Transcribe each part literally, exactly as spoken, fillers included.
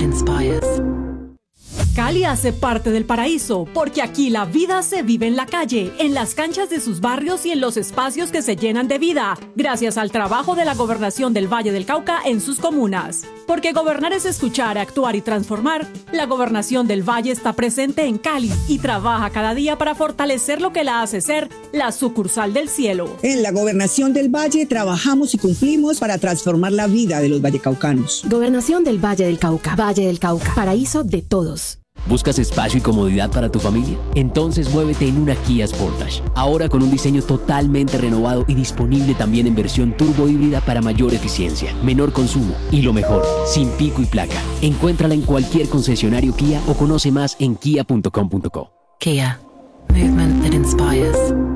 that inspires. Cali hace parte del paraíso, porque aquí la vida se vive en la calle, en las canchas de sus barrios y en los espacios que se llenan de vida, gracias al trabajo de la Gobernación del Valle del Cauca en sus comunas. Porque gobernar es escuchar, actuar y transformar, la Gobernación del Valle está presente en Cali y trabaja cada día para fortalecer lo que la hace ser la sucursal del cielo. En la Gobernación del Valle trabajamos y cumplimos para transformar la vida de los vallecaucanos. Gobernación del Valle del Cauca. Valle del Cauca, paraíso de todos. ¿Buscas espacio y comodidad para tu familia? Entonces muévete en una Kia Sportage. Ahora con un diseño totalmente renovado y disponible también en versión turbo híbrida para mayor eficiencia, menor consumo y lo mejor, sin pico y placa. Encuéntrala en cualquier concesionario Kia o conoce más en kia punto com punto co. Kia, movement that inspires.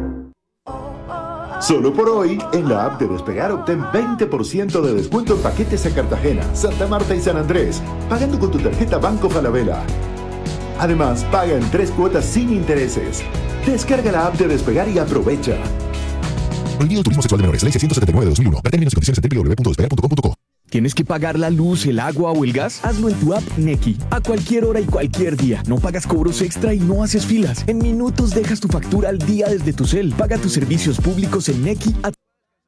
Solo por hoy, en la app de Despegar obtén veinte por ciento de descuento en paquetes a Cartagena, Santa Marta y San Andrés, pagando con tu tarjeta Banco Falabella. Además, paga en tres cuotas sin intereses. Descarga la app de Despegar y aprovecha. Prohibido el turismo sexual de menores. Ley ciento setenta y nueve de dos mil uno. Ver términos y condiciones en doble u doble u doble u punto despegar punto com punto co. ¿Tienes que pagar la luz, el agua o el gas? Hazlo en tu app Nequi. A cualquier hora y cualquier día. No pagas cobros extra y no haces filas. En minutos dejas tu factura al día desde tu cel. Paga tus servicios públicos en Nequi. A...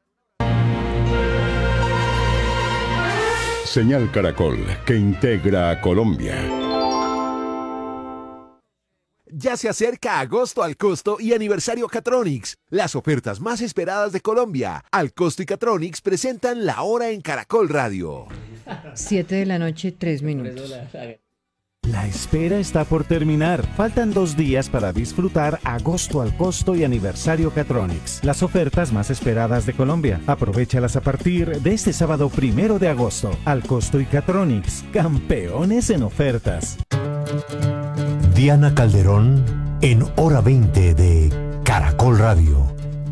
Señal Caracol, que integra a Colombia. Ya se acerca agosto al costo y aniversario Catronics, las ofertas más esperadas de Colombia. Al costo y Catronics presentan la hora en Caracol Radio. Siete de la noche, tres minutos. La espera está por terminar. Faltan dos días para disfrutar agosto al costo y aniversario Catronics, las ofertas más esperadas de Colombia. Aprovéchalas a partir de este sábado primero de agosto. Al costo y Catronics, campeones en ofertas. Diana Calderón en Hora veinte de Caracol Radio.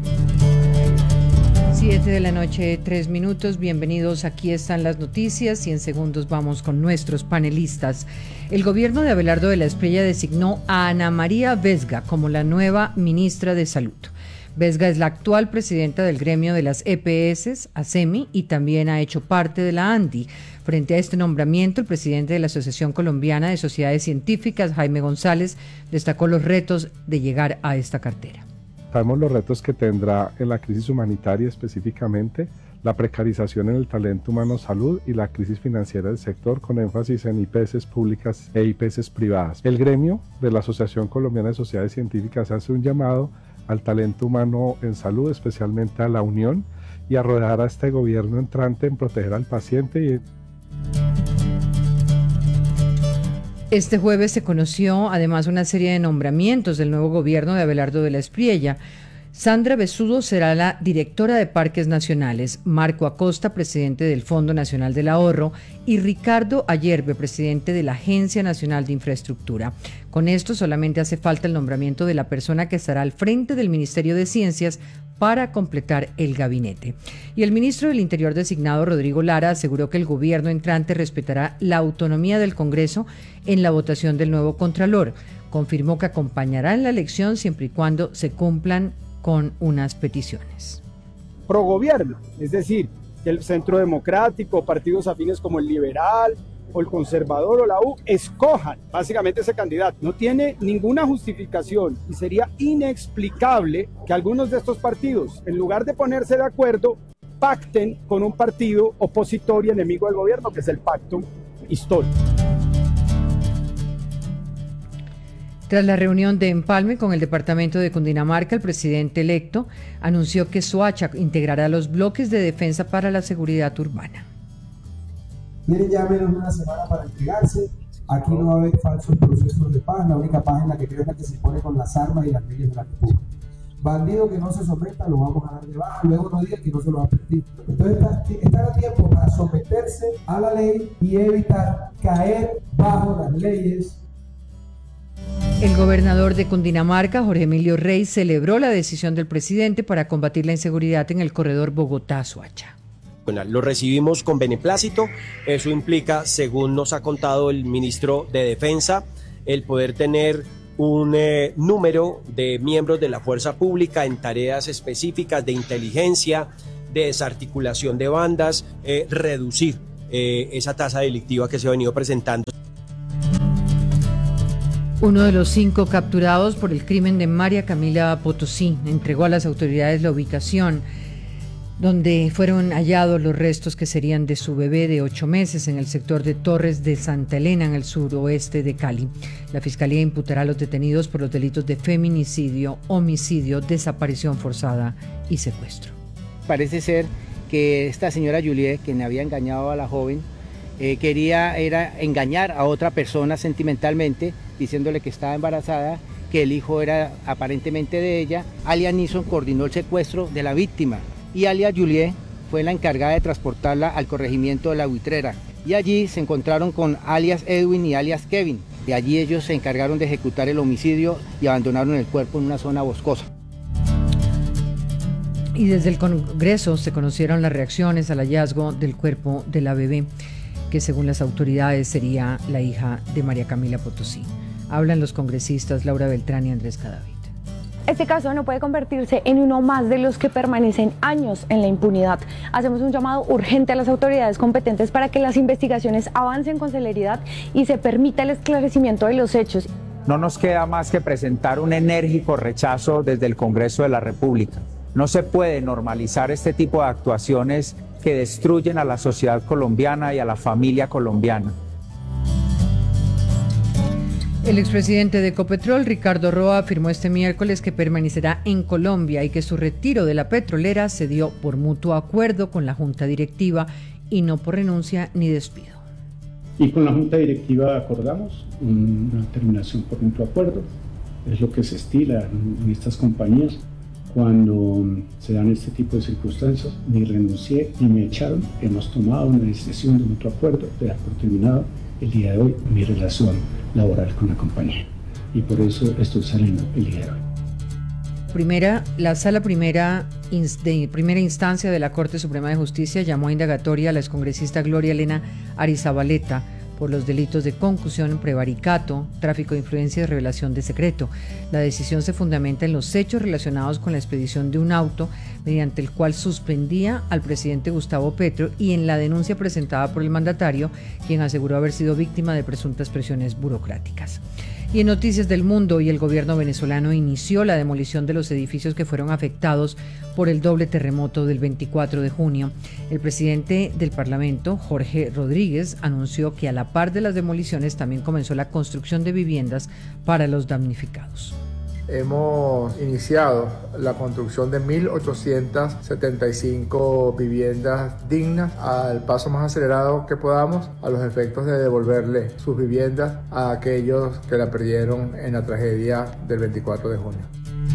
Siete de la noche, tres minutos. Bienvenidos, aquí están las noticias y en segundos vamos con nuestros panelistas. El gobierno de Abelardo de la Espriella designó a Ana María Vesga como la nueva ministra de Salud. Vesga es la actual presidenta del gremio de las E P S, ASEMI, y también ha hecho parte de la ANDI. Frente a este nombramiento, el presidente de la Asociación Colombiana de Sociedades Científicas, Jaime González, destacó los retos de llegar a esta cartera. Sabemos los retos que tendrá en la crisis humanitaria específicamente, la precarización en el talento humano salud y la crisis financiera del sector, con énfasis en I P S públicas e I P S privadas. El gremio de la Asociación Colombiana de Sociedades Científicas hace un llamado al talento humano en salud, especialmente a la unión, y a rodear a este gobierno entrante en proteger al paciente. Y... Este jueves se conoció además una serie de nombramientos del nuevo gobierno de Abelardo de la Espriella. Sandra Besudo será la directora de Parques Nacionales, Marco Acosta, presidente del Fondo Nacional del Ahorro, y Ricardo Ayerbe, presidente de la Agencia Nacional de Infraestructura. Con esto solamente hace falta el nombramiento de la persona que estará al frente del Ministerio de Ciencias para completar el gabinete. Y el ministro del Interior designado, Rodrigo Lara, aseguró que el gobierno entrante respetará la autonomía del Congreso en la votación del nuevo Contralor. Confirmó que acompañará en la elección siempre y cuando se cumplan con unas peticiones. Pro gobierno, es decir, que el Centro Democrático, partidos afines como el Liberal o el Conservador o la U escojan básicamente ese candidato. No tiene ninguna justificación y sería inexplicable que algunos de estos partidos, en lugar de ponerse de acuerdo, pacten con un partido opositor y enemigo del gobierno, que es el pacto histórico. Tras la reunión de empalme con el departamento de Cundinamarca, el presidente electo anunció que Soacha integrará los bloques de defensa para la seguridad urbana. Tienen ya menos de una semana para entregarse. Aquí no va a haber falsos procesos de paz. La única paz en la que creo es la que se pone con las armas y las leyes de la República. Bandido que no se someta lo vamos a dar de baja, luego no diga que no se lo va a permitir. Entonces está a tiempo para someterse a la ley y evitar caer bajo las leyes. El gobernador de Cundinamarca, Jorge Emilio Rey, celebró la decisión del presidente para combatir la inseguridad en el corredor Bogotá-Soacha. Lo recibimos con beneplácito. Eso implica, según nos ha contado el ministro de Defensa, el poder tener un eh, número de miembros de la fuerza pública en tareas específicas de inteligencia, de desarticulación de bandas, eh, reducir eh, esa tasa delictiva que se ha venido presentando. Uno de los cinco capturados por el crimen de María Camila Potosí entregó a las autoridades la ubicación donde fueron hallados los restos que serían de su bebé de ocho meses en el sector de Torres de Santa Elena, en el suroeste de Cali. La Fiscalía imputará a los detenidos por los delitos de feminicidio, homicidio, desaparición forzada y secuestro. Parece ser que esta señora Juliet, quien había engañado a la joven, eh, quería era engañar a otra persona sentimentalmente, diciéndole que estaba embarazada, que el hijo era aparentemente de ella. Alias Nison coordinó el secuestro de la víctima y alias Juliet fue la encargada de transportarla al corregimiento de La Buitrera. Y allí se encontraron con alias Edwin y alias Kevin. De allí ellos se encargaron de ejecutar el homicidio y abandonaron el cuerpo en una zona boscosa. Y desde el Congreso se conocieron las reacciones al hallazgo del cuerpo de la bebé, que según las autoridades sería la hija de María Camila Potosí. Hablan los congresistas Laura Beltrán y Andrés Cadavid. Este caso no puede convertirse en uno más de los que permanecen años en la impunidad. Hacemos un llamado urgente a las autoridades competentes para que las investigaciones avancen con celeridad y se permita el esclarecimiento de los hechos. No nos queda más que presentar un enérgico rechazo desde el Congreso de la República. No se puede normalizar este tipo de actuaciones que destruyen a la sociedad colombiana y a la familia colombiana. El expresidente de Ecopetrol, Ricardo Roa, afirmó este miércoles que permanecerá en Colombia y que su retiro de la petrolera se dio por mutuo acuerdo con la Junta Directiva y no por renuncia ni despido. Y con la Junta Directiva acordamos una terminación por mutuo acuerdo. Es lo que se estila en estas compañías. Cuando se dan este tipo de circunstancias, ni renuncié ni me echaron. Hemos tomado una decisión de mutuo acuerdo de dar por terminado el día de hoy mi relación laboral con la compañía. Y por eso estoy saliendo el día de hoy. Primera, la Sala primera de primera instancia de la Corte Suprema de Justicia llamó a indagatoria a la excongresista Gloria Elena Arizabaleta por los delitos de concusión, prevaricato, tráfico de influencia y revelación de secreto. La decisión se fundamenta en los hechos relacionados con la expedición de un auto mediante el cual suspendía al presidente Gustavo Petro y en la denuncia presentada por el mandatario, quien aseguró haber sido víctima de presuntas presiones burocráticas. Y en Noticias del Mundo, y el gobierno venezolano inició la demolición de los edificios que fueron afectados por el doble terremoto del veinticuatro de junio. El presidente del Parlamento, Jorge Rodríguez, anunció que a la par de las demoliciones también comenzó la construcción de viviendas para los damnificados. Hemos iniciado la construcción de mil ochocientas setenta y cinco viviendas dignas al paso más acelerado que podamos, a los efectos de devolverle sus viviendas a aquellos que la perdieron en la tragedia del veinticuatro de junio.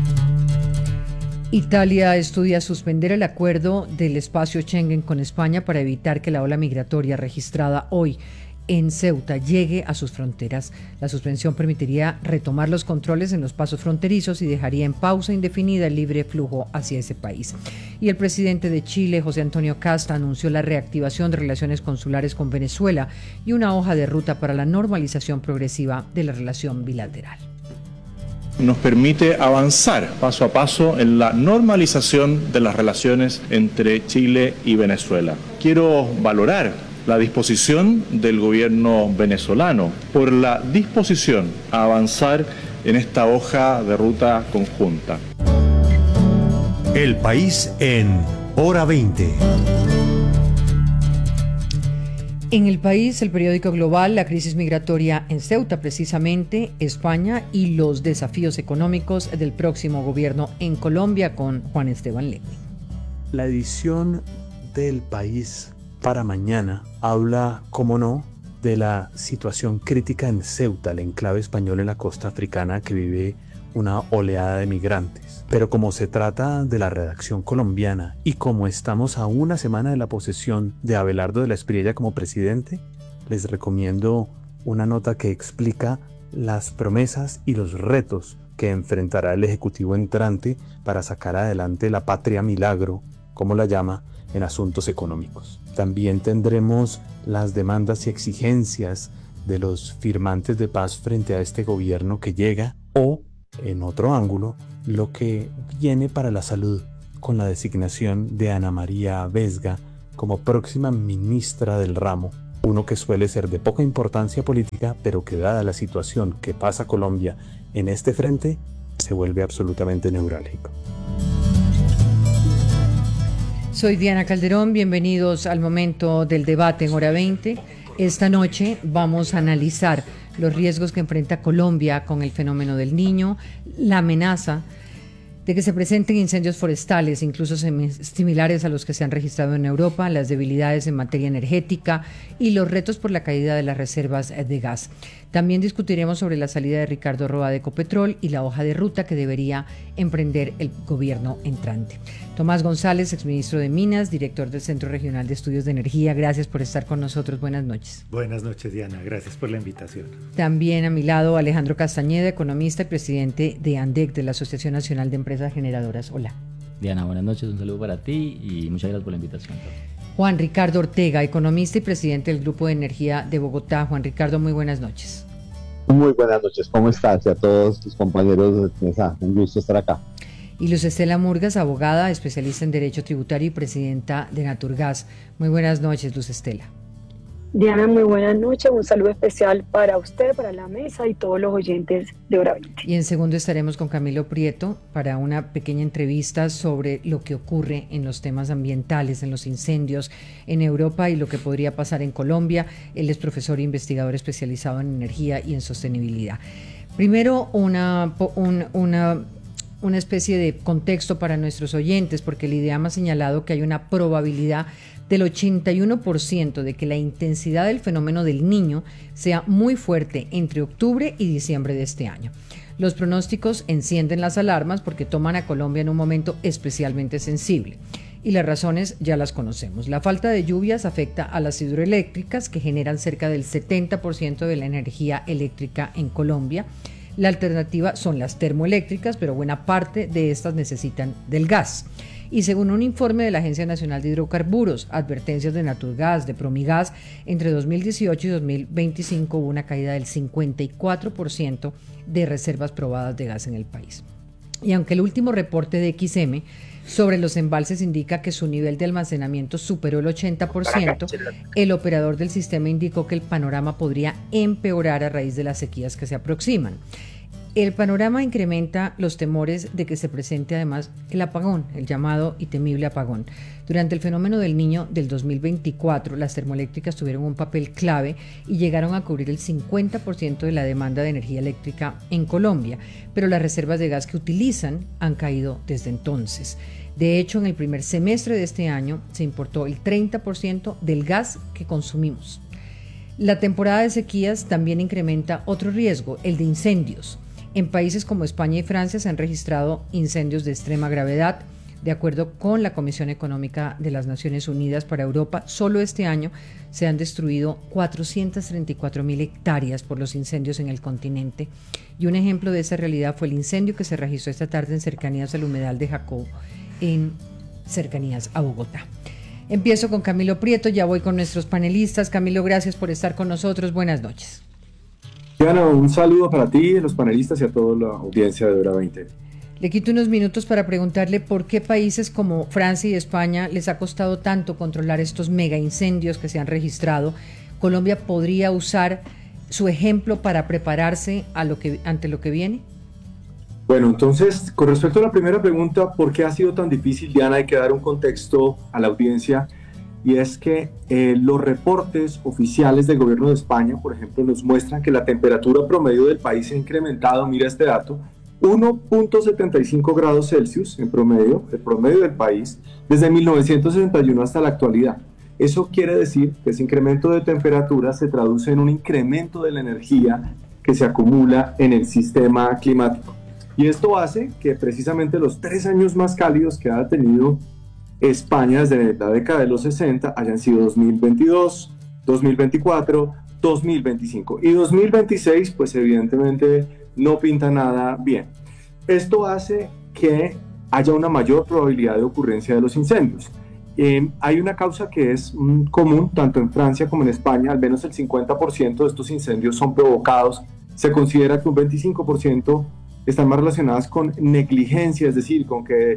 Italia estudia suspender el acuerdo del espacio Schengen con España para evitar que la ola migratoria registrada hoy en Ceuta llegue a sus fronteras. La suspensión permitiría retomar los controles en los pasos fronterizos y dejaría en pausa indefinida el libre flujo hacia ese país. Y el presidente de Chile, José Antonio Casta, anunció la reactivación de relaciones consulares con Venezuela y una hoja de ruta para la normalización progresiva de la relación bilateral. Nos permite avanzar paso a paso en la normalización de las relaciones entre Chile y Venezuela. Quiero valorar la disposición del gobierno venezolano por la disposición a avanzar en esta hoja de ruta conjunta. El país en Hora veinte. En el país, el periódico Global, la crisis migratoria en Ceuta, precisamente, España y los desafíos económicos del próximo gobierno en Colombia, con Juan Esteban Lewin. La edición del País para mañana habla, como no, de la situación crítica en Ceuta, el enclave español en la costa africana que vive una oleada de migrantes. Pero como se trata de la redacción colombiana y como estamos a una semana de la posesión de Abelardo de la Espriella como presidente, les recomiendo una nota que explica las promesas y los retos que enfrentará el Ejecutivo entrante para sacar adelante la patria milagro, como la llama, en asuntos económicos. También tendremos las demandas y exigencias de los firmantes de paz frente a este gobierno que llega, o, en otro ángulo, lo que viene para la salud con la designación de Ana María Vesga como próxima ministra del ramo uno que suele ser de poca importancia política, pero que dada la situación que pasa Colombia en este frente, se vuelve absolutamente neurálgico. Soy Diana Calderón, bienvenidos al momento del debate en Hora veinte. Esta noche vamos a analizar los riesgos que enfrenta Colombia con el fenómeno del Niño, la amenaza de que se presenten incendios forestales, incluso similares a los que se han registrado en Europa, las debilidades en materia energética y los retos por la caída de las reservas de gas. También discutiremos sobre la salida de Ricardo Roa de Ecopetrol y la hoja de ruta que debería emprender el gobierno entrante. Tomás González, exministro de Minas, director del Centro Regional de Estudios de Energía, gracias por estar con nosotros. Buenas noches. Buenas noches, Diana. Gracias por la invitación. También a mi lado Alejandro Castañeda, economista y presidente de ANDEC, de la Asociación Nacional de Empresas Generadoras. Hola. Diana, buenas noches. Un saludo para ti y muchas gracias por la invitación. Juan Ricardo Ortega, economista y presidente del Grupo de Energía de Bogotá. Juan Ricardo, muy buenas noches. Muy buenas noches, ¿cómo estás? Y a todos tus compañeros de mesa, un gusto estar acá. Y Luz Estela Murgas, abogada, especialista en Derecho Tributario y presidenta de Naturgas. Muy buenas noches, Luz Estela. Diana, muy buenas noches, un saludo especial para usted, para la mesa y todos los oyentes de Hora veinte. Y en segundo estaremos con Camilo Prieto para una pequeña entrevista sobre lo que ocurre en los temas ambientales, en los incendios en Europa y lo que podría pasar en Colombia. Él es profesor e investigador especializado en energía y en sostenibilidad. Primero, una, un, una, una especie de contexto para nuestros oyentes, porque el IDEAM ha señalado que hay una probabilidad del ochenta y uno por ciento de que la intensidad del fenómeno del Niño sea muy fuerte entre octubre y diciembre de este año. Los pronósticos encienden las alarmas porque toman a Colombia en un momento especialmente sensible. Y las razones ya las conocemos. La falta de lluvias afecta a las hidroeléctricas, que generan cerca del setenta por ciento de la energía eléctrica en Colombia. La alternativa son las termoeléctricas, pero buena parte de estas necesitan del gas. Y según un informe de la Agencia Nacional de Hidrocarburos, advertencias de Naturgas, de Promigas, entre dos mil dieciocho y dos mil veinticinco hubo una caída del cincuenta y cuatro por ciento de reservas probadas de gas en el país. Y aunque el último reporte de X M sobre los embalses indica que su nivel de almacenamiento superó el ochenta por ciento, el operador del sistema indicó que el panorama podría empeorar a raíz de las sequías que se aproximan. El panorama incrementa los temores de que se presente además el apagón, el llamado y temible apagón. Durante el fenómeno del Niño del dos mil veinticuatro, las termoeléctricas tuvieron un papel clave y llegaron a cubrir el cincuenta por ciento de la demanda de energía eléctrica en Colombia, pero las reservas de gas que utilizan han caído desde entonces. De hecho, en el primer semestre de este año se importó el treinta por ciento del gas que consumimos. La temporada de sequías también incrementa otro riesgo, el de incendios. En países como España y Francia se han registrado incendios de extrema gravedad. De acuerdo con la Comisión Económica de las Naciones Unidas para Europa, solo este año se han destruido cuatrocientas treinta y cuatro mil hectáreas por los incendios en el continente. Y un ejemplo de esa realidad fue el incendio que se registró esta tarde en cercanías al humedal de Jacob, en cercanías a Bogotá. Empiezo con Camilo Prieto, ya voy con nuestros panelistas. Camilo, gracias por estar con nosotros. Buenas noches. Diana, un saludo para ti, los panelistas y a toda la audiencia de Hora veinte. Le quito unos minutos para preguntarle por qué países como Francia y España les ha costado tanto controlar estos mega incendios que se han registrado. ¿Colombia podría usar su ejemplo para prepararse a lo que, ante lo que viene? Bueno, entonces, con respecto a la primera pregunta, ¿por qué ha sido tan difícil, Diana? Hay que dar un contexto a la audiencia. Y es que eh, los reportes oficiales del gobierno de España, por ejemplo, nos muestran que la temperatura promedio del país se ha incrementado, mira este dato, uno punto setenta y cinco grados Celsius en promedio, el promedio del país, desde mil novecientos sesenta y uno hasta la actualidad. Eso quiere decir que ese incremento de temperatura se traduce en un incremento de la energía que se acumula en el sistema climático. Y esto hace que precisamente los tres años más cálidos que ha tenido España desde la década de los sesenta hayan sido dos mil veintidós, dos mil veinticuatro, dos mil veinticinco y dos mil veintiséis pues evidentemente no pinta nada bien. Esto hace que haya una mayor probabilidad de ocurrencia de los incendios. Eh, hay una causa que es mm, común tanto en Francia como en España, al menos el cincuenta por ciento de estos incendios son provocados. Se considera que un veinticinco por ciento están más relacionadas con negligencia, es decir, con que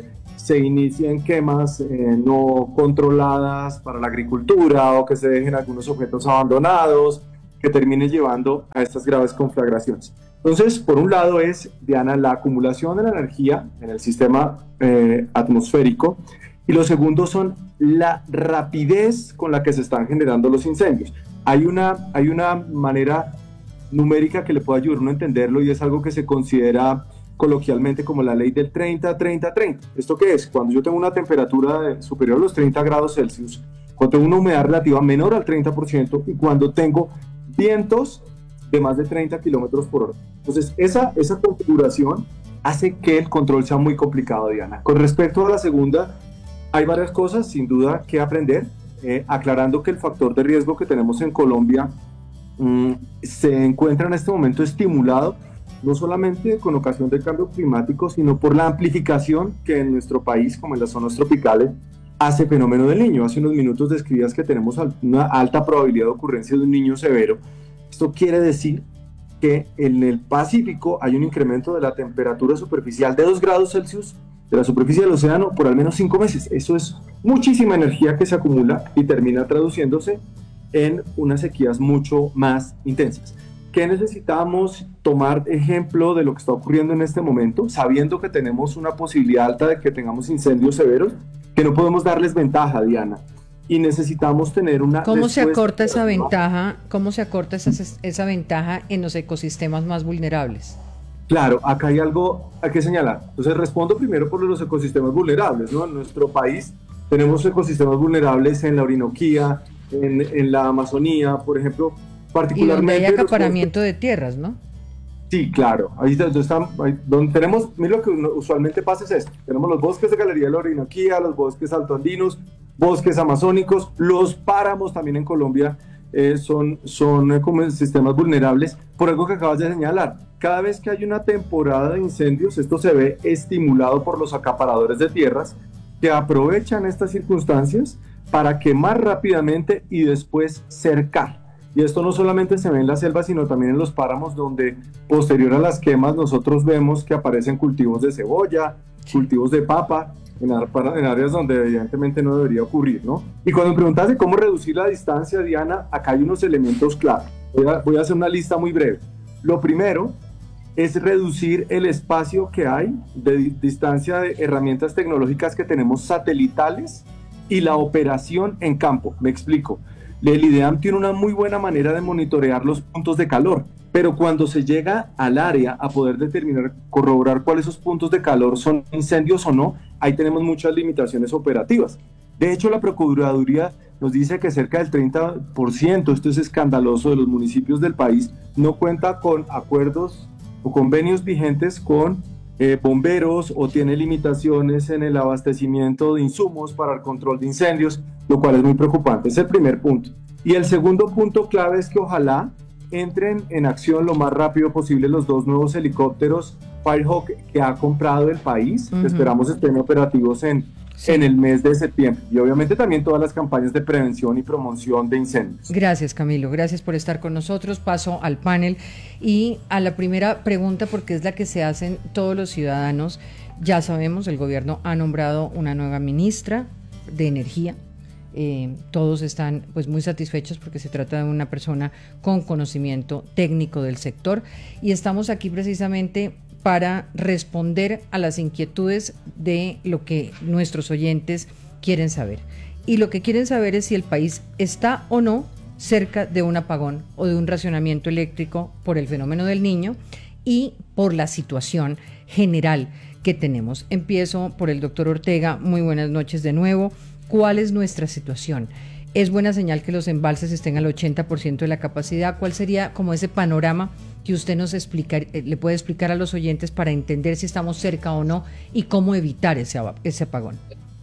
se inicien quemas eh, no controladas para la agricultura o que se dejen algunos objetos abandonados, que termine llevando a estas graves conflagraciones. Entonces, por un lado es, Diana, la acumulación de la energía en el sistema eh, atmosférico, y lo segundo son la rapidez con la que se están generando los incendios. Hay una, hay una manera numérica que le puede ayudar a uno a entenderlo, y es algo que se considera coloquialmente como la ley del treinta, treinta, treinta. ¿Esto qué es? Cuando yo tengo una temperatura de, superior a los treinta grados Celsius, cuando tengo una humedad relativa menor al treinta por ciento y cuando tengo vientos de más de treinta kilómetros por hora. Entonces, esa, esa configuración hace que el control sea muy complicado, Diana. Con respecto a la segunda, hay varias cosas, sin duda, que aprender, eh, aclarando que el factor de riesgo que tenemos en Colombia mmm, se encuentra en este momento estimulado, no solamente con ocasión del cambio climático, sino por la amplificación que en nuestro país, como en las zonas tropicales, hace fenómeno del niño. Hace unos minutos describías que tenemos una alta probabilidad de ocurrencia de un niño severo. Esto quiere decir que en el Pacífico hay un incremento de la temperatura superficial de dos grados Celsius de la superficie del océano por al menos cinco meses. Eso es muchísima energía que se acumula y termina traduciéndose en unas sequías mucho más intensas. ¿Qué necesitamos tomar ejemplo de lo que está ocurriendo en este momento? Sabiendo que tenemos una posibilidad alta de que tengamos incendios severos, que no podemos darles ventaja, Diana. Y necesitamos tener una... ¿Cómo se acorta esa ventaja? ¿Cómo se acorta esa, esa ventaja en los ecosistemas más vulnerables? Claro, acá hay algo a que señalar. Entonces respondo primero por los ecosistemas vulnerables, ¿no? En nuestro país tenemos ecosistemas vulnerables en la Orinoquía, en, en la Amazonía, por ejemplo, particularmente... Y donde hay acaparamiento de tierras, ¿no? Sí, claro. Ahí donde están, ahí donde tenemos, mira, lo que usualmente pasa es esto. Tenemos los bosques de galería de la Orinoquía, los bosques altoandinos, bosques amazónicos, los páramos también en Colombia eh, son, son eh, como sistemas vulnerables, por algo que acabas de señalar. Cada vez que hay una temporada de incendios, esto se ve estimulado por los acaparadores de tierras que aprovechan estas circunstancias para quemar rápidamente y después cercar. Y esto no solamente se ve en la selva, sino también en los páramos, donde posterior a las quemas nosotros vemos que aparecen cultivos de cebolla, cultivos de papa, en, en áreas donde evidentemente no debería ocurrir, ¿no? Y cuando me preguntaste cómo reducir la distancia, Diana, acá hay unos elementos clave. Voy a, voy a hacer una lista muy breve. Lo primero es reducir el espacio que hay de distancia de herramientas tecnológicas que tenemos satelitales y la operación en campo. Me explico. El IDEAM tiene una muy buena manera de monitorear los puntos de calor, pero cuando se llega al área a poder determinar, corroborar cuáles esos puntos de calor son incendios o no, ahí tenemos muchas limitaciones operativas. De hecho, la Procuraduría nos dice que cerca del treinta por ciento, esto es escandaloso, de los municipios del país no cuenta con acuerdos o convenios vigentes con eh, bomberos, o tiene limitaciones en el abastecimiento de insumos para el control de incendios, lo cual es muy preocupante. Es el primer punto. Y el segundo punto clave es que ojalá entren en acción lo más rápido posible los dos nuevos helicópteros Firehawk que ha comprado el país. Uh-huh. Esperamos estén operativos en, sí. en el mes de septiembre. Y obviamente también todas las campañas de prevención y promoción de incendios. Gracias, Camilo. Gracias por estar con nosotros. Paso al panel y a la primera pregunta, porque es la que se hacen todos los ciudadanos. Ya sabemos, el gobierno ha nombrado una nueva ministra de Energía. Eh, todos están pues muy satisfechos porque se trata de una persona con conocimiento técnico del sector, y estamos aquí precisamente para responder a las inquietudes de lo que nuestros oyentes quieren saber. Y lo que quieren saber es si el país está o no cerca de un apagón o de un racionamiento eléctrico por el fenómeno del Niño y por la situación general que tenemos. Empiezo por el doctor Ortega. Muy buenas noches de nuevo. ¿Cuál es nuestra situación? ¿Es buena señal que los embalses estén al ochenta por ciento de la capacidad? ¿Cuál sería como ese panorama que usted nos explica, le puede explicar a los oyentes para entender si estamos cerca o no y cómo evitar ese, ese apagón?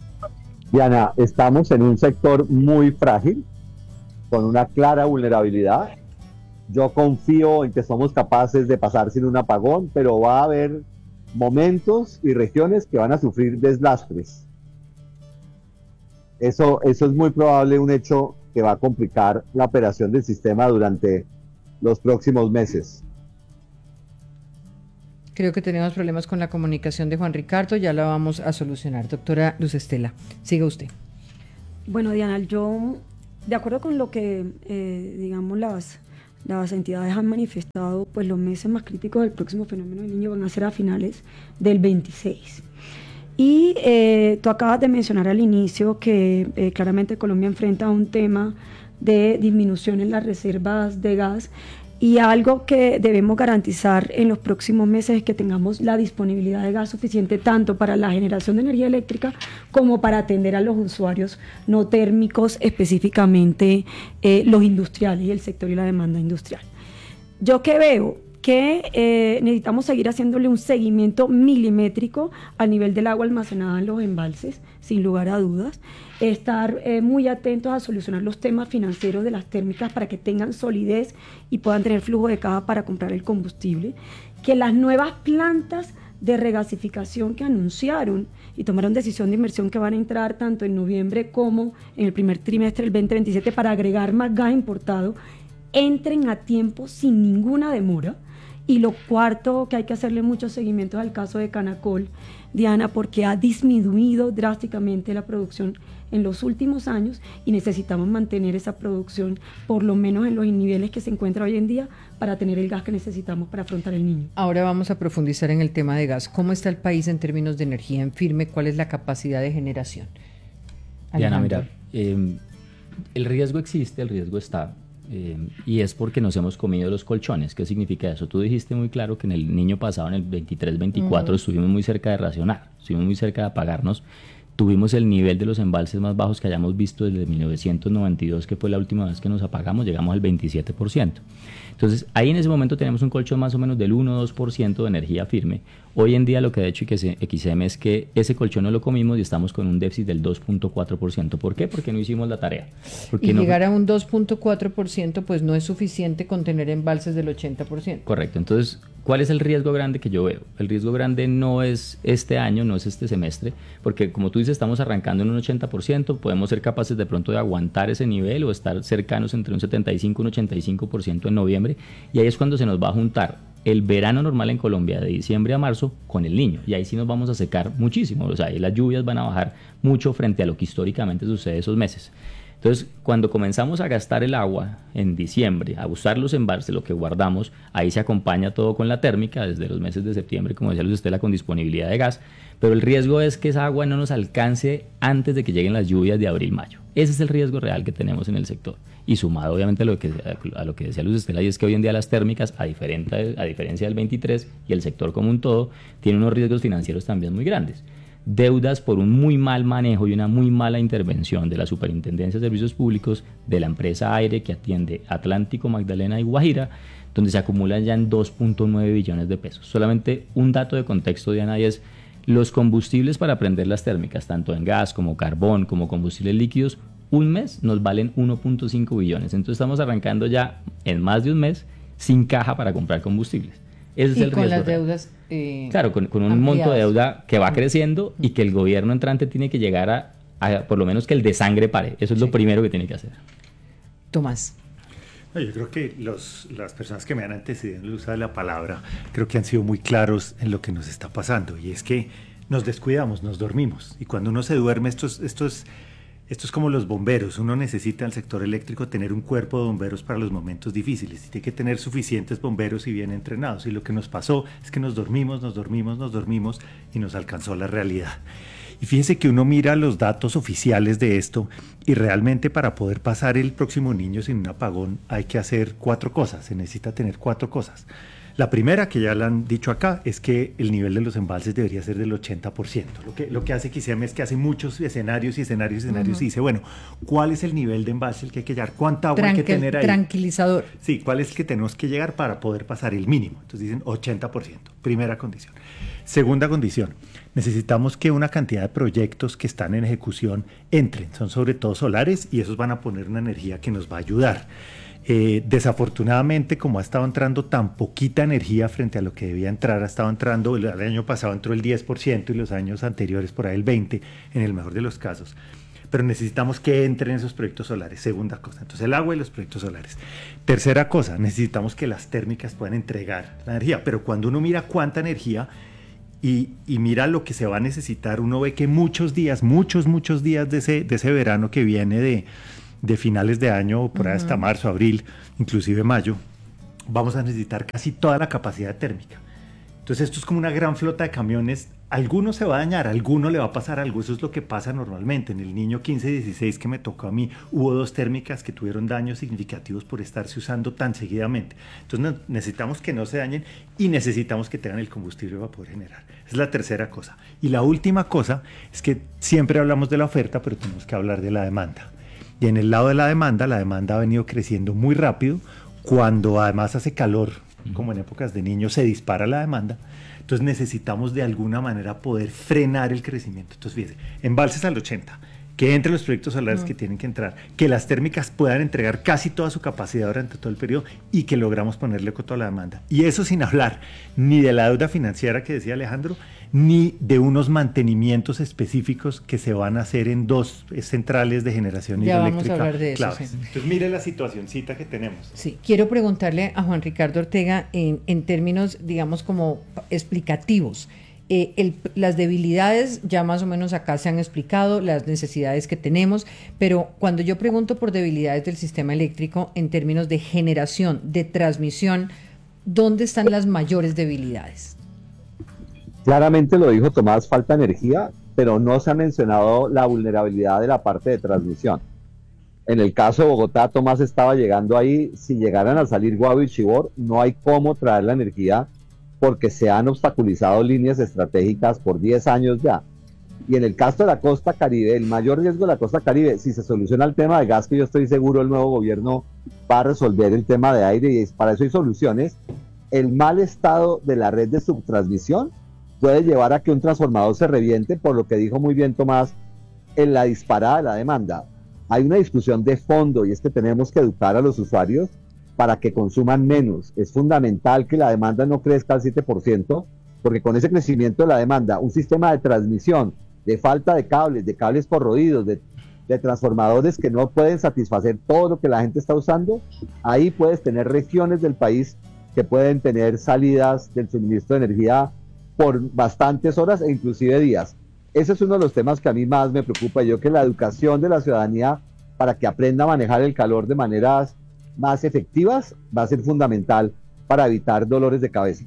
Diana, estamos en un sector muy frágil, con una clara vulnerabilidad. Yo confío en que somos capaces de pasar sin un apagón, pero va a haber momentos y regiones que van a sufrir desastres. Eso, eso es muy probable, un hecho que va a complicar la operación del sistema durante los próximos meses. Creo que tenemos problemas con la comunicación de Juan Ricardo, ya la vamos a solucionar. Doctora Luz Estela, siga usted. Bueno, Diana, yo, de acuerdo con lo que, eh, digamos, las, las entidades han manifestado, pues los meses más críticos del próximo fenómeno del Niño van a ser a finales del veintiséis. Y eh, tú acabas de mencionar al inicio que eh, claramente Colombia enfrenta un tema de disminución en las reservas de gas, y algo que debemos garantizar en los próximos meses es que tengamos la disponibilidad de gas suficiente tanto para la generación de energía eléctrica como para atender a los usuarios no térmicos, específicamente eh, los industriales y el sector y la demanda industrial. Yo que veo que eh, necesitamos seguir haciéndole un seguimiento milimétrico al nivel del agua almacenada en los embalses, sin lugar a dudas, estar eh, muy atentos a solucionar los temas financieros de las térmicas para que tengan solidez y puedan tener flujo de caja para comprar el combustible, que las nuevas plantas de regasificación que anunciaron y tomaron decisión de inversión que van a entrar tanto en noviembre como en el primer trimestre del veinte veintisiete para agregar más gas importado, entren a tiempo sin ninguna demora. Y lo cuarto, que hay que hacerle muchos seguimientos al caso de Canacol, Diana, porque ha disminuido drásticamente la producción en los últimos años y necesitamos mantener esa producción por lo menos en los niveles que se encuentra hoy en día para tener el gas que necesitamos para afrontar el Niño. Ahora vamos a profundizar en el tema de gas. ¿Cómo está el país en términos de energía en firme? ¿Cuál es la capacidad de generación? Diana, mira, eh, el riesgo existe, el riesgo está. Eh, y es porque nos hemos comido los colchones. ¿Qué significa eso? Tú dijiste muy claro que en el Niño pasado, en el veintitrés veinticuatro, uh-huh. estuvimos muy cerca de racionar, estuvimos muy cerca de apagarnos. Tuvimos el nivel de los embalses más bajos que hayamos visto desde mil novecientos noventa y dos, que fue la última vez que nos apagamos, llegamos al veintisiete por ciento. Entonces, ahí en ese momento teníamos un colchón más o menos del uno o dos por ciento de energía firme. Hoy en día lo que ha hecho X M es que ese colchón no lo comimos y estamos con un déficit del dos punto cuatro por ciento. ¿Por qué? Porque no hicimos la tarea. Porque y no llegar fue... a un dos punto cuatro por ciento pues no es suficiente con tener embalses del ochenta por ciento. Correcto. Entonces, ¿cuál es el riesgo grande que yo veo? El riesgo grande no es este año, no es este semestre, porque como tú dices, estamos arrancando en un ochenta por ciento, podemos ser capaces de pronto de aguantar ese nivel o estar cercanos entre un setenta y cinco y un ochenta y cinco por ciento en noviembre, y ahí es cuando se nos va a juntar el verano normal en Colombia de diciembre a marzo con el Niño, y ahí sí nos vamos a secar muchísimo, o sea, ahí las lluvias van a bajar mucho frente a lo que históricamente sucede esos meses. Entonces, cuando comenzamos a gastar el agua en diciembre, a usar los embalses, lo que guardamos, ahí se acompaña todo con la térmica, desde los meses de septiembre, como decía Luz Estela, con disponibilidad de gas, pero el riesgo es que esa agua no nos alcance antes de que lleguen las lluvias de abril-mayo. Ese es el riesgo real que tenemos en el sector. Y sumado obviamente a lo que, a lo que decía Luz Estela, y es que hoy en día las térmicas, a diferencia, a diferencia del veintitrés y el sector como un todo, tienen unos riesgos financieros también muy grandes. Deudas por un muy mal manejo y una muy mala intervención de la Superintendencia de Servicios Públicos, de la empresa Aire que atiende Atlántico, Magdalena y Guajira, donde se acumulan ya en dos punto nueve billones de pesos. Solamente un dato de contexto, Diana, y es los combustibles para prender las térmicas, tanto en gas como carbón, como combustibles líquidos, un mes nos valen uno punto cinco billones. Entonces estamos arrancando ya en más de un mes sin caja para comprar combustibles. Ese es y el con riesgo las real. deudas eh, claro, con, con un ampliadas. monto de deuda que va creciendo y que el gobierno entrante tiene que llegar a, a por lo menos que el desangre pare. Eso es sí. lo primero que tiene que hacer. Tomás. No, yo creo que los, las personas que me han antecedido en el uso de la palabra creo que han sido muy claros en lo que nos está pasando, y es que nos descuidamos, nos dormimos, y cuando uno se duerme, esto es, esto es, esto es como los bomberos. Uno necesita en el sector eléctrico tener un cuerpo de bomberos para los momentos difíciles, y tiene que tener suficientes bomberos y bien entrenados, y lo que nos pasó es que nos dormimos, nos dormimos, nos dormimos y nos alcanzó la realidad. Y fíjese que uno mira los datos oficiales de esto, y realmente para poder pasar el próximo Niño sin un apagón hay que hacer cuatro cosas, se necesita tener cuatro cosas. La primera, que ya la han dicho acá, es que el nivel de los embalses debería ser del ochenta por ciento. Lo que, lo que hace X M es que hace muchos escenarios y escenarios y escenarios uh-huh. y dice, bueno, ¿cuál es el nivel de embalse el que hay que llegar? ¿Cuánta agua Tranquil- hay que tener ahí? Tranquilizador. Sí, ¿cuál es el que tenemos que llegar para poder pasar el mínimo? Entonces dicen ochenta por ciento, primera condición. Segunda condición, necesitamos que una cantidad de proyectos que están en ejecución entren, son sobre todo solares, y esos van a poner una energía que nos va a ayudar. Eh, desafortunadamente, como ha estado entrando tan poquita energía frente a lo que debía entrar, ha estado entrando, el año pasado entró el diez por ciento y los años anteriores por ahí el veinte por ciento en el mejor de los casos, pero necesitamos que entren esos proyectos solares, segunda cosa. Entonces el agua y los proyectos solares. Tercera cosa, necesitamos que las térmicas puedan entregar la energía, pero cuando uno mira cuánta energía y, y mira lo que se va a necesitar, uno ve que muchos días, muchos, muchos días de ese, de ese verano que viene de, de finales de año, por ahí hasta marzo, abril, inclusive mayo, vamos a necesitar casi toda la capacidad térmica. Entonces esto es como una gran flota de camiones, alguno se va a dañar, a alguno le va a pasar algo, eso es lo que pasa normalmente. En el niño quince dieciséis que me tocó a mí, hubo dos térmicas que tuvieron daños significativos por estarse usando tan seguidamente. Entonces necesitamos que no se dañen y necesitamos que tengan el combustible para poder generar. Es la tercera cosa. Y la última cosa es que siempre hablamos de la oferta, pero tenemos que hablar de la demanda. Y en el lado de la demanda, la demanda ha venido creciendo muy rápido. Cuando además hace calor, como en épocas de niños, se dispara la demanda. Entonces necesitamos de alguna manera poder frenar el crecimiento. Entonces fíjense, embalses al ochenta, que entre los proyectos solares uh-huh. que tienen que entrar, que las térmicas puedan entregar casi toda su capacidad durante todo el periodo y que logramos ponerle con toda la demanda. Y eso sin hablar ni de la deuda financiera que decía Alejandro, ni de unos mantenimientos específicos que se van a hacer en dos centrales de generación ya hidroeléctrica. Vamos a hablar de eso, sí. Entonces mire la situacioncita que tenemos. Sí, quiero preguntarle a Juan Ricardo Ortega en, en términos, digamos, como explicativos. Eh, el, las debilidades ya más o menos acá se han explicado, las necesidades que tenemos, pero cuando yo pregunto por debilidades del sistema eléctrico en términos de generación, de transmisión, ¿dónde están las mayores debilidades? Claramente lo dijo Tomás, falta energía, pero no se ha mencionado la vulnerabilidad de la parte de transmisión. En el caso de Bogotá, Tomás estaba llegando ahí, si llegaran a salir Guavio y Chivor, no hay cómo traer la energía porque se han obstaculizado líneas estratégicas por diez años ya. Y en el caso de la costa Caribe, el mayor riesgo de la costa Caribe, si se soluciona el tema de gas, que yo estoy seguro el nuevo gobierno va a resolver el tema de aire y para eso hay soluciones, el mal estado de la red de subtransmisión puede llevar a que un transformador se reviente, por lo que dijo muy bien Tomás, en la disparada de la demanda. Hay una discusión de fondo y es que tenemos que educar a los usuarios para que consuman menos. Es fundamental que la demanda no crezca al siete por ciento, porque con ese crecimiento de la demanda, un sistema de transmisión, de falta de cables, de cables corroídos, de, de transformadores que no pueden satisfacer todo lo que la gente está usando, ahí puedes tener regiones del país que pueden tener salidas del suministro de energía por bastantes horas e inclusive días. Ese es uno de los temas que a mí más me preocupa, yo que la educación de la ciudadanía para que aprenda a manejar el calor de maneras más efectivas va a ser fundamental para evitar dolores de cabeza.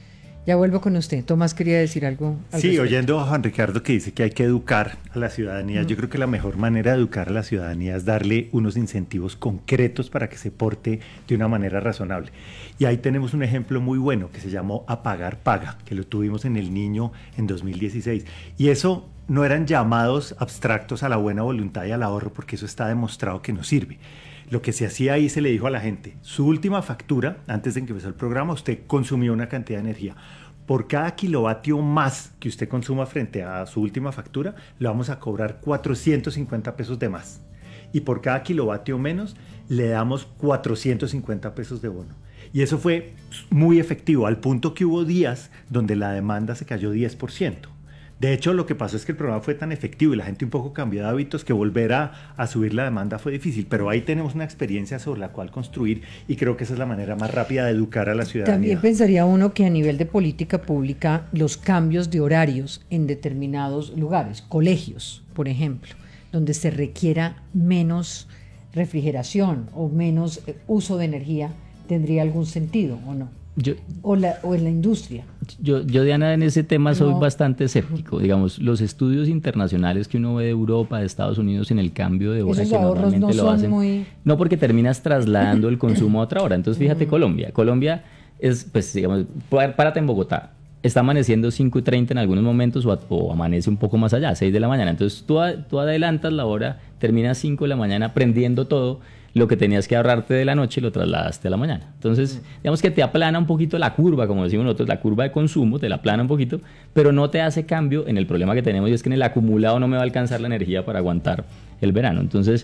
Ya vuelvo con usted. Tomás quería decir algo. Al sí, respecto. Oyendo a Juan Ricardo que dice que hay que educar a la ciudadanía, mm. yo creo que la mejor manera de educar a la ciudadanía es darle unos incentivos concretos para que se porte de una manera razonable. Y ahí tenemos un ejemplo muy bueno que se llamó Apagar Paga, que lo tuvimos en El Niño en dos mil dieciséis. Y eso no eran llamados abstractos a la buena voluntad y al ahorro, porque eso está demostrado que no sirve. Lo que se hacía ahí, se le dijo a la gente, su última factura, antes de que empezó el programa, usted consumió una cantidad de energía. Por cada kilovatio más que usted consuma frente a su última factura, le vamos a cobrar cuatrocientos cincuenta pesos de más. Y por cada kilovatio menos, le damos cuatrocientos cincuenta pesos de bono. Y eso fue muy efectivo, al punto que hubo días donde la demanda se cayó diez por ciento. De hecho, lo que pasó es que el programa fue tan efectivo y la gente un poco cambió de hábitos que volver a, a subir la demanda fue difícil, pero ahí tenemos una experiencia sobre la cual construir y creo que esa es la manera más rápida de educar a la ciudadanía. También pensaría uno que a nivel de política pública los cambios de horarios en determinados lugares, colegios, por ejemplo, donde se requiera menos refrigeración o menos uso de energía, ¿tendría algún sentido o no? Yo, o, la, o en la industria. Yo, yo, Diana, en ese tema soy no. bastante escéptico. Digamos, los estudios internacionales que uno ve de Europa, de Estados Unidos, en el cambio de hora Esos que normalmente no lo hacen, muy... no porque terminas trasladando el consumo a otra hora. Entonces, fíjate, mm. Colombia. Colombia es, pues, digamos, párate en Bogotá. Está amaneciendo cinco y treinta en algunos momentos o, a, o amanece un poco más allá, seis de la mañana. Entonces, tú, tú adelantas la hora, terminas cinco de la mañana prendiendo todo. Lo que tenías que ahorrarte de la noche lo trasladaste a la mañana. Entonces, digamos que te aplana un poquito la curva, como decimos nosotros, la curva de consumo, te la aplana un poquito, pero no te hace cambio en el problema que tenemos y es que en el acumulado no me va a alcanzar la energía para aguantar el verano. Entonces,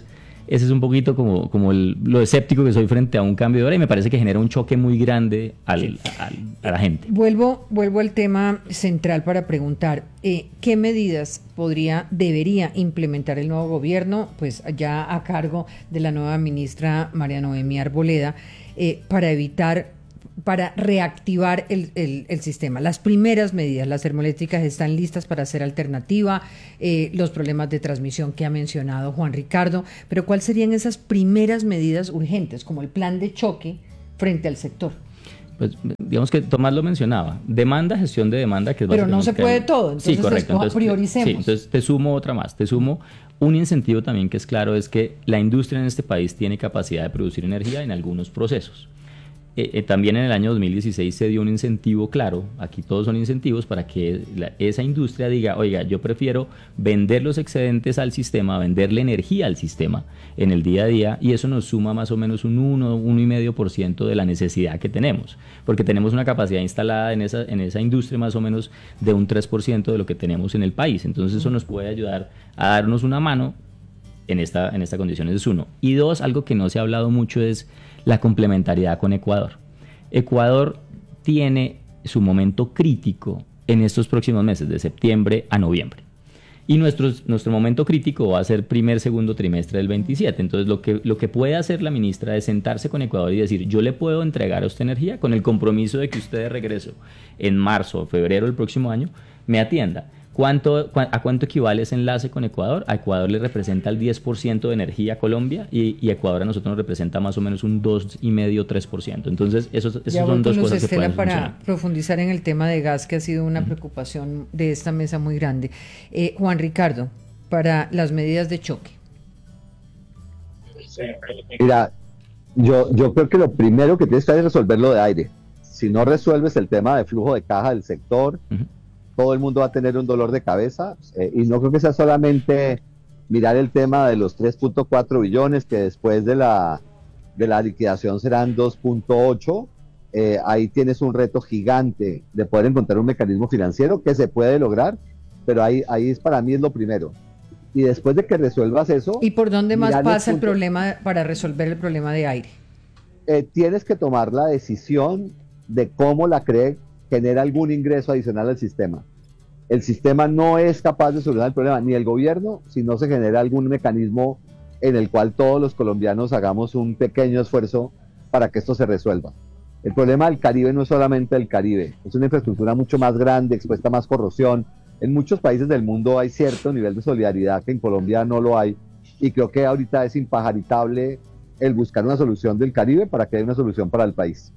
ese es un poquito como, como el, lo escéptico que soy frente a un cambio de hora y me parece que genera un choque muy grande al, sí. al, a la gente. Vuelvo, vuelvo al tema central para preguntar, eh, ¿qué medidas podría, debería implementar el nuevo gobierno, pues ya a cargo de la nueva ministra María Noemí Arboleda, eh, para evitar para reactivar el, el, el sistema? Las primeras medidas, las termoeléctricas están listas para ser alternativa, eh, los problemas de transmisión que ha mencionado Juan Ricardo, pero ¿cuáles serían esas primeras medidas urgentes, como el plan de choque frente al sector? Pues digamos que Tomás lo mencionaba, demanda, gestión de demanda, que es pero no se puede todo, entonces sí, correcto. Entonces, prioricemos. Sí, entonces te sumo otra más, te sumo un incentivo también que es claro, es que la industria en este país tiene capacidad de producir energía en algunos procesos. Eh, eh, también en el año dos mil dieciséis se dio un incentivo claro, aquí todos son incentivos para que la, esa industria diga, oiga, yo prefiero vender los excedentes al sistema, venderle energía al sistema en el día a día, y eso nos suma más o menos un uno, uno y medio por ciento de la necesidad que tenemos, porque tenemos una capacidad instalada en esa, en esa industria más o menos de un tres por ciento de lo que tenemos en el país, entonces eso nos puede ayudar a darnos una mano en esta, en esta condición, es uno. Y dos, algo que no se ha hablado mucho es la complementariedad con Ecuador. Ecuador tiene su momento crítico en estos próximos meses, de septiembre a noviembre. Y nuestro, nuestro momento crítico va a ser primer, segundo trimestre del veintisiete. Entonces, lo que, lo que puede hacer la ministra es sentarse con Ecuador y decir, yo le puedo entregar a usted energía con el compromiso de que usted de regreso en marzo o febrero del próximo año me atienda. ¿Cuánto, cu ¿A cuánto equivale ese enlace con Ecuador? A Ecuador le representa el diez por ciento de energía a Colombia y, y Ecuador a nosotros nos representa más o menos un dos coma cinco a tres por ciento. Entonces, esos, esos son dos cosas que pueden para funcionar. Profundizar en el tema de gas, que ha sido una uh-huh. preocupación de esta mesa muy grande. Eh, Juan Ricardo, para las medidas de choque. Mira, yo, yo creo que lo primero que tienes que hacer es resolver lo de aire. Si no resuelves el tema de flujo de caja del sector, uh-huh. todo el mundo va a tener un dolor de cabeza, eh, y no creo que sea solamente mirar el tema de los tres punto cuatro billones, que después de la, de la liquidación serán dos punto ocho, eh, ahí tienes un reto gigante de poder encontrar un mecanismo financiero que se puede lograr, pero ahí, ahí es, para mí es lo primero. Y después de que resuelvas eso... ¿Y por dónde más pasa el, el problema para resolver el problema de aire? Eh, tienes que tomar la decisión de cómo la C R E G genera algún ingreso adicional al sistema. El sistema no es capaz de solucionar el problema, ni el gobierno, si no se genera algún mecanismo en el cual todos los colombianos hagamos un pequeño esfuerzo para que esto se resuelva. El problema del Caribe no es solamente el Caribe, es una infraestructura mucho más grande, expuesta a más corrosión. En muchos países del mundo hay cierto nivel de solidaridad que en Colombia no lo hay, y creo que ahorita es impajaritable el buscar una solución del Caribe para que haya una solución para el país.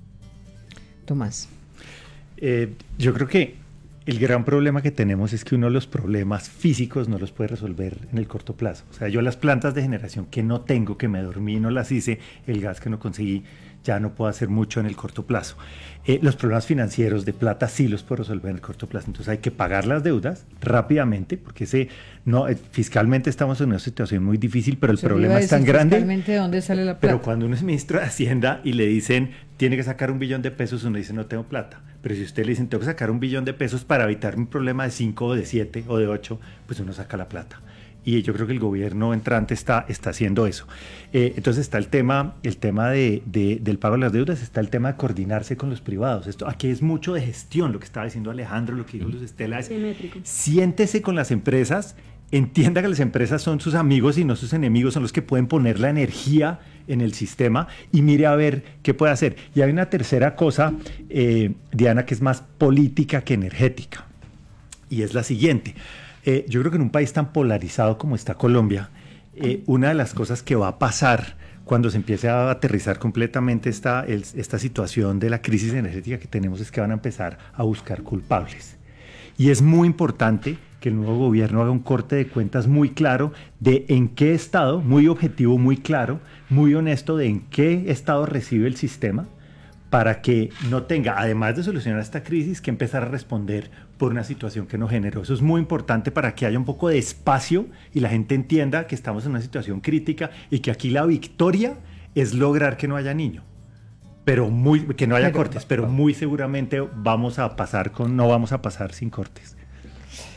Tomás. Eh, yo creo que el gran problema que tenemos es que uno de los problemas físicos no los puede resolver en el corto plazo. O sea, yo las plantas de generación que no tengo, que me dormí, no las hice, el gas que no conseguí, ya no puedo hacer mucho en el corto plazo. Eh, los problemas financieros de plata sí los puedo resolver en el corto plazo. Entonces hay que pagar las deudas rápidamente, porque ese, no, eh, fiscalmente estamos en una situación muy difícil, pero el Se problema es tan grande. Fiscalmente, ¿de dónde sale la plata? Pero cuando uno es ministro de Hacienda y le dicen, tiene que sacar un billón de pesos, uno dice, no tengo plata. Pero si usted le dicen, tengo que sacar un billón de pesos para evitar un problema de cinco o de siete o de ocho, pues uno saca la plata. Y yo creo que el gobierno entrante está, está haciendo eso. Eh, entonces está el tema, el tema de, de, del pago de las deudas, está el tema de coordinarse con los privados. Esto aquí es mucho de gestión, lo que estaba diciendo Alejandro, lo que dijo Luz Estela, es siéntese con las empresas, entienda que las empresas son sus amigos y no sus enemigos, son los que pueden poner la energía en el sistema, y mire a ver qué puede hacer. Y hay una tercera cosa, eh, Diana, que es más política que energética, y es la siguiente. Eh, yo creo que en un país tan polarizado como está Colombia, eh, una de las cosas que va a pasar cuando se empiece a aterrizar completamente esta, el, esta situación de la crisis energética que tenemos es que van a empezar a buscar culpables. Y es muy importante que el nuevo gobierno haga un corte de cuentas muy claro de en qué estado, muy objetivo, muy claro, muy honesto, de en qué estado recibe el sistema, para que no tenga, además de solucionar esta crisis, que empezar a responder por una situación que no generó. Eso es muy importante para que haya un poco de espacio y la gente entienda que estamos en una situación crítica y que aquí la victoria es lograr que no haya niño, pero muy, que no haya pero, cortes, pero muy seguramente vamos a pasar con, no vamos a pasar sin cortes.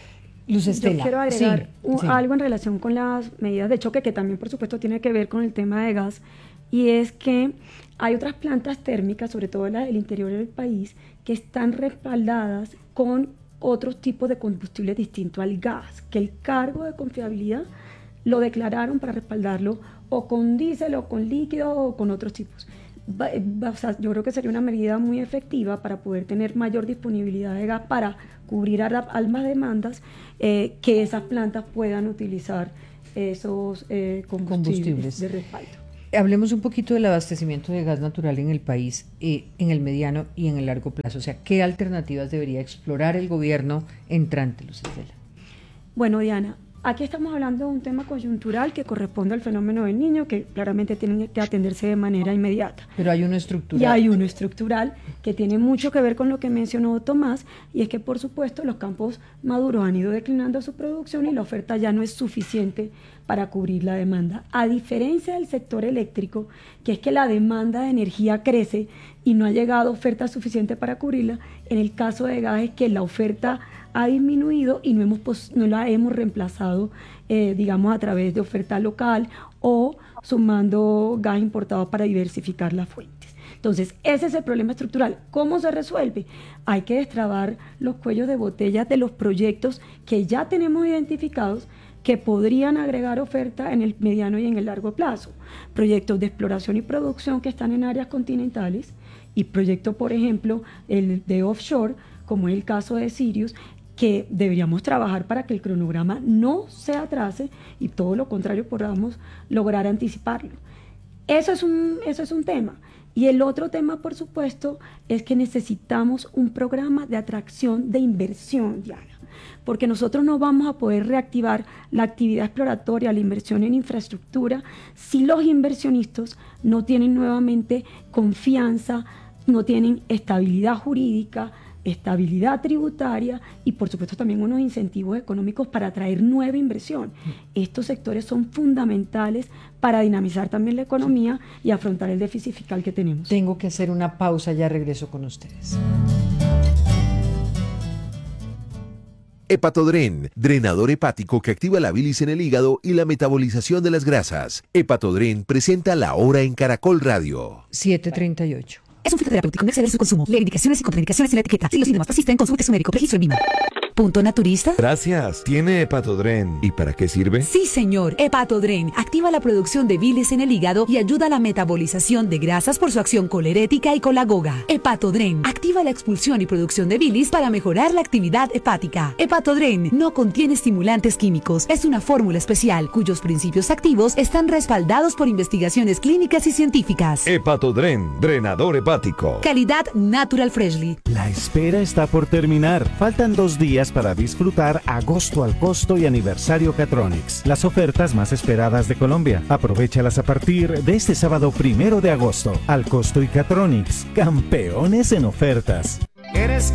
Luz Estela, yo quiero agregar sí, un- sí. algo en relación con las medidas de choque, que también por supuesto tiene que ver con el tema de gas, y es que hay otras plantas térmicas, sobre todo las del interior del país, que están respaldadas con otros tipos de combustibles distintos al gas, que el cargo de confiabilidad lo declararon para respaldarlo o con diésel o con líquido o con otros tipos. Va- va- o sea, yo creo que sería una medida muy efectiva para poder tener mayor disponibilidad de gas para cubrir a la- ambas demandas, eh, que esas plantas puedan utilizar esos eh, combustibles, Combustibles. de respaldo. Hablemos un poquito del abastecimiento de gas natural en el país, eh, en el mediano y en el largo plazo. O sea, ¿qué alternativas debería explorar el gobierno entrante, Luz Estela? Bueno, Diana, aquí estamos hablando de un tema coyuntural que corresponde al fenómeno del niño, que claramente tiene que atenderse de manera inmediata. Pero hay uno estructural. Y hay uno estructural que tiene mucho que ver con lo que mencionó Tomás, y es que por supuesto los campos maduros han ido declinando su producción y la oferta ya no es suficiente para cubrir la demanda. A diferencia del sector eléctrico, que es que la demanda de energía crece y no ha llegado oferta suficiente para cubrirla, en el caso de gas es que la oferta ha disminuido y no, hemos pos- no la hemos reemplazado, eh, digamos, a través de oferta local o sumando gas importado para diversificar las fuentes. Entonces, ese es el problema estructural. ¿Cómo se resuelve? Hay que destrabar los cuellos de botella de los proyectos que ya tenemos identificados que podrían agregar oferta en el mediano y en el largo plazo. Proyectos de exploración y producción que están en áreas continentales y proyectos, por ejemplo, el de offshore, como es el caso de Sirius, que deberíamos trabajar para que el cronograma no se atrase y todo lo contrario podamos lograr anticiparlo. Eso es un, eso es un tema. Y el otro tema, por supuesto, es que necesitamos un programa de atracción de inversión, Diana, porque nosotros no vamos a poder reactivar la actividad exploratoria, la inversión en infraestructura, si los inversionistas no tienen nuevamente confianza, no tienen estabilidad jurídica, estabilidad tributaria y por supuesto también unos incentivos económicos para atraer nueva inversión. Estos sectores son fundamentales para dinamizar también la economía y afrontar el déficit fiscal que tenemos. Tengo que hacer una pausa, ya regreso con ustedes. Hepatodren, drenador hepático que activa la bilis en el hígado y la metabolización de las grasas. Hepatodren presenta La Hora en Caracol Radio. siete treinta y ocho. Es un fitoterapéutico, no exceder su consumo. Lee indicaciones y contraindicaciones en la etiqueta. Si los síntomas persisten, consulte a su médico. Registro en Vima. ¿Punto naturista? Gracias. ¿Tiene Hepatodren? ¿Y para qué sirve? Sí, señor. Hepatodren activa la producción de bilis en el hígado y ayuda a la metabolización de grasas por su acción colerética y colagoga. Hepatodren activa la expulsión y producción de bilis para mejorar la actividad hepática. Hepatodren no contiene estimulantes químicos. Es una fórmula especial cuyos principios activos están respaldados por investigaciones clínicas y científicas. Hepatodren, drenador hepático. Calidad Natural Freshly. La espera está por terminar. Faltan dos días para disfrutar Agosto al Costo y Aniversario Catronics, las ofertas más esperadas de Colombia. Aprovéchalas a partir de este sábado primero de agosto. Al Costo y Catronics, campeones en ofertas. ¿Eres